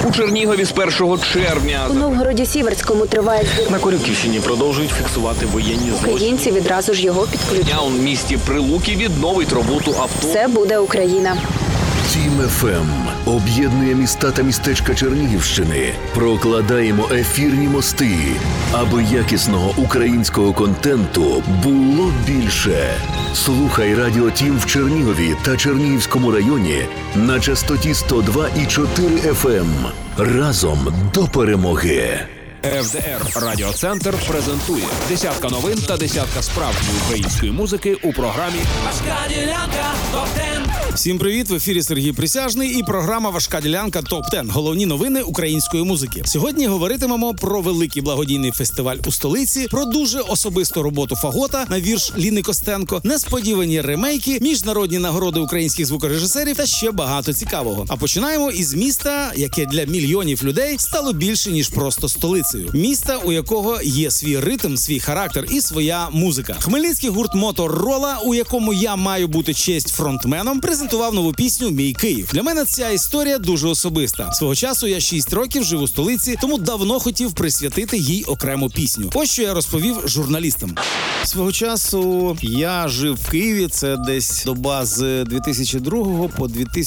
У Чернігові з 1 червня. У Новгороді-Сіверському триває збір. На Корюківщині продовжують фіксувати воєнні злочини. Українці відразу ж його підключать. У місті Прилуки відновить роботу авто. Все буде Україна. Тім ФМ об'єднує міста та містечка Чернігівщини. Прокладаємо ефірні мости, аби якісного українського контенту було більше. Слухай Радіо Тім в Чернігові та Чернігівському районі на частоті 102,4 FM. Разом до перемоги. ФДР Радіоцентр презентує десятка новин та десятка справжньої української музики у програмі «Важка ділянка ТОП-10». Всім привіт! В ефірі Сергій Присяжний і програма «Важка ділянка ТОП-10». Головні новини української музики. Сьогодні говоритимемо про великий благодійний фестиваль у столиці, про дуже особисту роботу Фагота на вірш Ліни Костенко, несподівані ремейки, міжнародні нагороди українських звукорежисерів та ще багато цікавого. А починаємо із міста, яке для мільйонів людей стало більше, ніж просто столицею. Міста, у якого є свій ритм, свій характер і своя музика. Хмельницький гурт «Моторола», у якому я маю бути честь фронтменом, презентував нову пісню «Мій Київ». Для мене ця історія дуже особиста. Свого часу я 6 років жив у столиці, тому давно хотів присвятити їй окрему пісню. Ось що я розповів журналістам. Свого часу я жив в Києві, це десь доба з 2002 по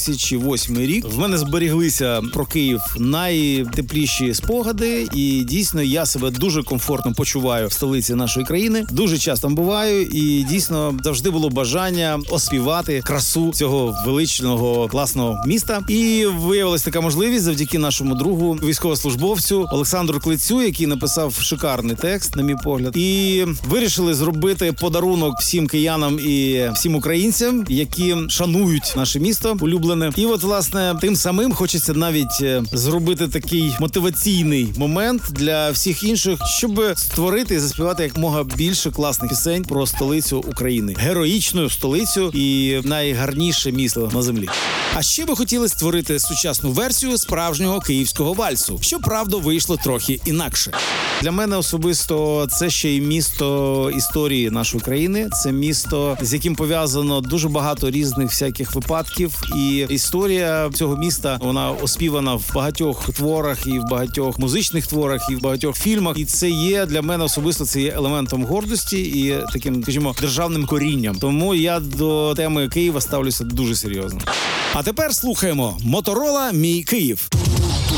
2008 рік. В мене зберіглися про Київ найтепліші спогади, і дійсно я себе дуже комфортно почуваю в столиці нашої країни. Дуже часто буваю, і дійсно завжди було бажання оспівати красу цього величного, класного міста. І виявилась така можливість завдяки нашому другу, військовослужбовцю Олександру Клицю, який написав шикарний текст, на мій погляд. І вирішили зробити подарунок всім киянам і всім українцям, які шанують наше місто улюблене. І от, власне, тим самим хочеться навіть зробити такий мотиваційний момент для всіх інших, щоб створити і заспівати якомога більше класних пісень про столицю України. Героїчну столицю і найгарніше місто на землі. А ще би хотіли створити сучасну версію справжнього київського вальсу. Щоправда, вийшло трохи інакше. Для мене особисто це ще й місто історії нашої країни. Це місто, з яким пов'язано дуже багато різних всяких випадків. І історія цього міста, вона оспівана в багатьох творах, і в багатьох музичних творах, і в багатьох фільмах. І це є для мене особисто, це є елементом гордості і таким, скажімо, державним корінням. Тому я до теми Києва ставлюся дуже серйозно. А тепер слухаємо «Моторола. Мій Київ».